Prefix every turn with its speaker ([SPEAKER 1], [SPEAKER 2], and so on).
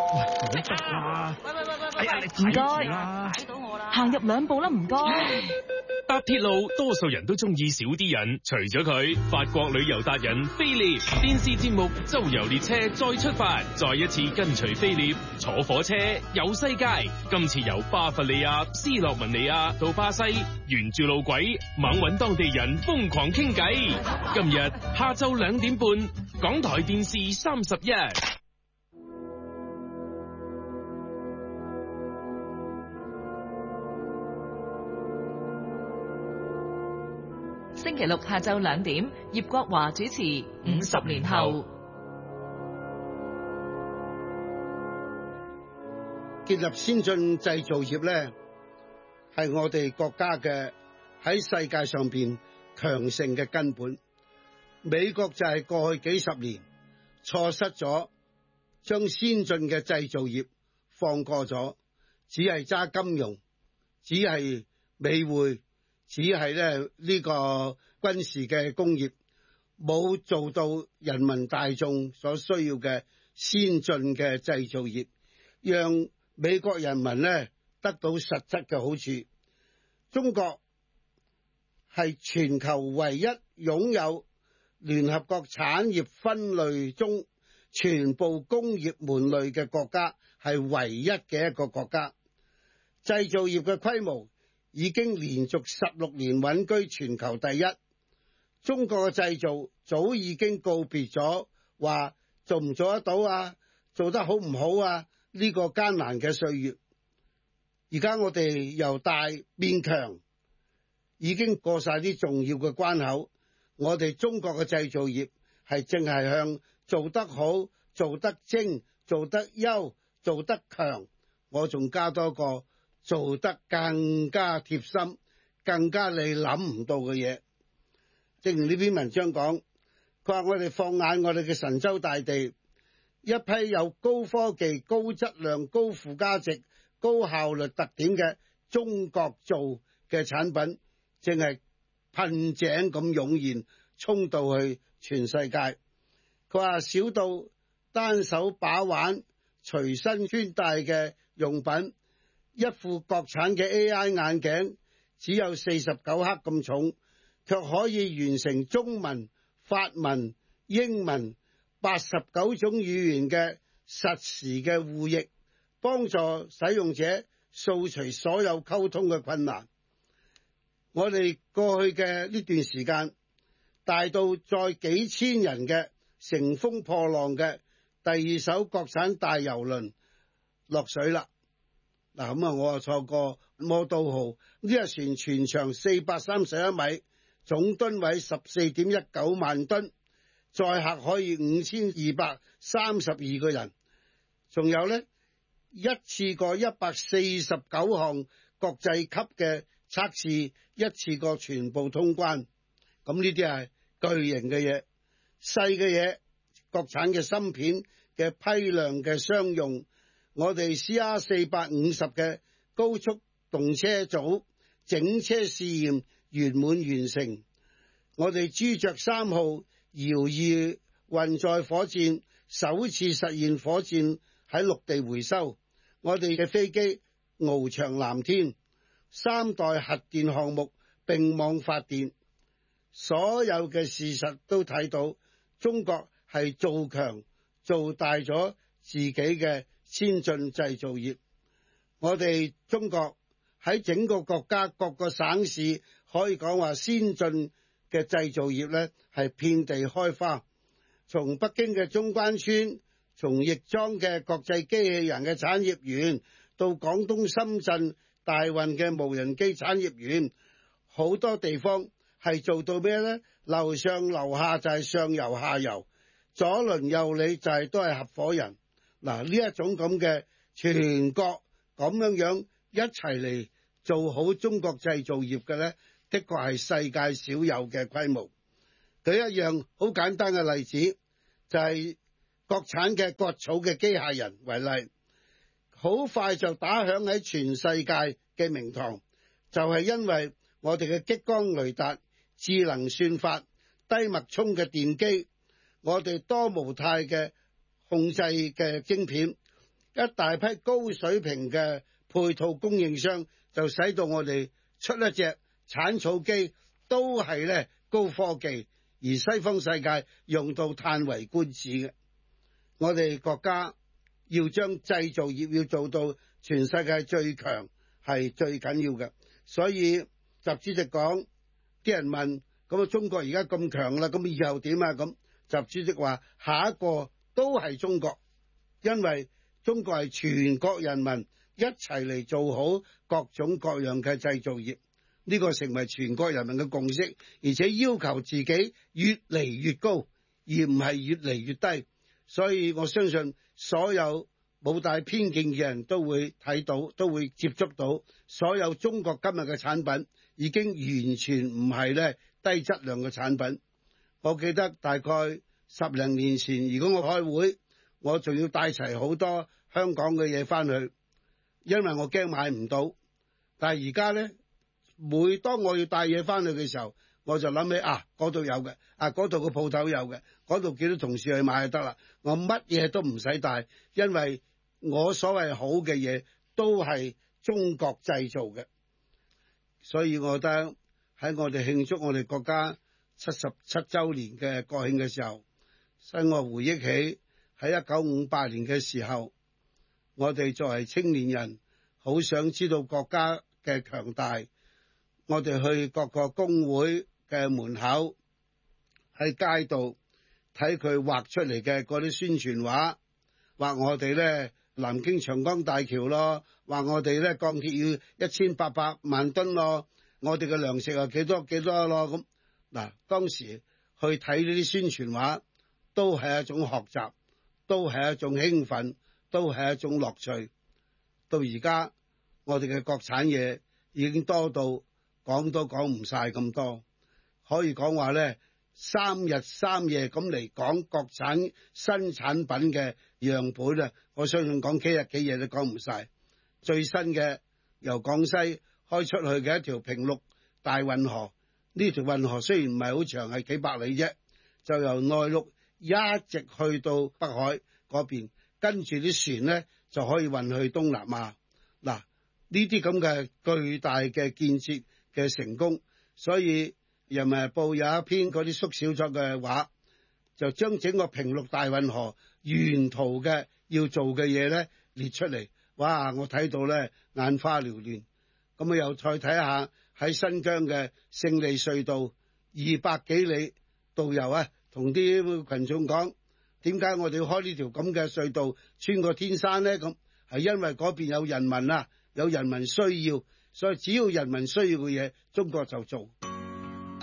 [SPEAKER 1] 喂，唔好得啦！哎呀，你
[SPEAKER 2] 唔該，
[SPEAKER 3] 睇到我啦，
[SPEAKER 2] 行入兩步啦，唔該。
[SPEAKER 4] 搭鐵路，多數人都中意少啲人，除咗佢，法國旅遊達人菲利電視節目《周遊列車》再出發，再一次跟隨菲利坐火車遊世界。今次由巴伐利亞、斯洛文尼亞到巴西，沿住路軌猛搵當地人瘋狂傾偈。今日下晝2點半，港台電視31。
[SPEAKER 2] 星期六下晝2點，葉國華主持《50年後》。
[SPEAKER 5] 建立先進製造業咧，係我哋國家嘅喺世界上邊強盛嘅根本。美國就係過去幾十年錯失咗，將先進嘅製造業放過咗，只係揸金融，只係美匯。只係咧呢個軍事嘅工業，冇做到人民大眾所需要嘅先進嘅製造業，讓美國人民咧得到實質嘅好處。中國係全球唯一擁有聯合國產業分類中全部工業門類嘅國家，係唯一嘅一個國家。製造業嘅規模已經連續16年穩居全球第一。中國嘅製造早已經告別咗話做唔做得到啊，做得好唔好啊呢個艱難嘅歲月。而家我哋由大變強，已經過晒啲重要嘅關口。我哋中國嘅製造業係正係向做得好、做得精、做得優、做得強，我仲加多個做得更加貼心，更加你諗唔到嘅嘢。正如呢篇文章講，佢話我哋放眼我哋嘅神州大地，一批有高科技、高質量、高附加值、高效率特點嘅中國做嘅產品，正係噴井咁湧現，衝到去全世界。佢話小到單手把玩、隨身穿戴嘅用品，一副國產嘅 AI 眼鏡只有49克咁重，卻可以完成中文、法文、英文89種語言嘅實時嘅互譯，幫助使用者掃除所有溝通嘅困難。我哋過去嘅呢段時間，大到載幾千人嘅乘風破浪嘅第2艘國產大郵輪落水啦。嗱咁啊，我啊坐過魔都號，呢隻船全長431米，總噸位14.19萬噸，載客可以5232個人。仲有呢，一次過149項國際級嘅測試，一次過全部通關。咁呢啲係巨型嘅嘢，細嘅嘢，國產嘅芯片嘅批量嘅商用。我哋 CR450 嘅高速動車組整車試驗圓滿完成。我哋朱雀3號遙2運載火箭首次實現火箭喺陸地回收。我哋嘅飛機翱翔藍天，3代核電項目並網發電。所有嘅事實都睇到，中國係做強做大咗自己嘅先進製造業。我哋中國喺整個國家各個省市可以講話先進嘅製造業呢係遍地開花。從北京嘅中關村，從亦莊嘅國際機器人嘅產業園，到廣東深圳大運嘅無人機產業園，好多地方係做到咩呢？樓上樓下就係上游下游，左鄰右里就係都係合夥人。嗱，呢一種咁嘅全國咁樣一齊嚟做好中國製造業嘅呢，的確係世界少有嘅規模。舉一樣好簡單嘅例子，就係國產嘅割草嘅機械人為例，好快就打響喺全世界嘅名堂，就係因為我哋嘅激光雷達、智能算法、低脈衝嘅電機，我哋多模態嘅控制嘅晶片，一一大批高水平嘅配套供應商，就使到我哋出一隻產草機都係咧高科技，而西方世界用到嘆為觀止嘅。我哋國家要將製造業要做到全世界最強係最緊要嘅，所以習主席講，啲人問咁啊，中國而家咁強啦，咁以後點啊？咁習主席話下一個都係中國，因為中國係全國人民一齊嚟做好各種各樣嘅製造業，呢個成為全國人民嘅共識，而且要求自己越嚟越高，而唔係越嚟越低。所以我相信所有冇帶偏見嘅人都會睇到，都會接觸到，所有中國今日嘅產品已經完全唔係咧低質量嘅產品。我記得大概10零年前，如果我開會，我仲要帶齊好多香港嘅嘢翻去，因為我驚買唔到。但係而家咧，每當我要帶嘢翻去嘅時候，我就諗起嗰度有嘅，嗰度個鋪頭有嘅，嗰度幾多同事去買就得啦。我乜嘢都唔使帶，因為我所謂好嘅嘢都係中國製造嘅。所以我覺得喺我哋慶祝我哋國家77週年嘅國慶嘅時候，使我回憶起喺1958年嘅時候，我哋作為青年人好想知道國家嘅強大，我哋去各個工會嘅門口，喺街度睇佢畫出嚟嘅嗰啲宣傳畫，畫我哋咧南京長江大橋咯，話我哋咧鋼鐵要1800萬噸咯，我哋嘅糧食又幾多咯咁。嗱，當時去睇呢啲宣傳畫，都係一種學習，都係一種興奮，都係一種樂趣。到而家我哋嘅國產嘢已經多到講都講唔晒咁多，可以講話咧3日3夜咁嚟講國產新產品嘅樣本啊，我相信講幾日幾夜都講唔晒。最新嘅由廣西開出去嘅一條平陸大運河，呢條運河雖然唔係好長，係幾百里啫，就由內陸一直去到北海嗰邊，跟住啲船咧就可以運去東南亞。嗱，呢啲咁嘅巨大嘅建設嘅成功，所以人民日報有一篇嗰啲縮小咗嘅話，就將整個平陸大運河沿途嘅要做嘅嘢咧列出嚟。哇！我睇到咧眼花繚亂。咁啊又再睇下喺新疆嘅勝利隧道200幾里，導遊啊同啲群眾講，點解我哋要開呢條咁嘅隧道穿過天山咧？咁係因為嗰邊有人民啊，有人民需要，所以只要人民需要嘅嘢，中國就做。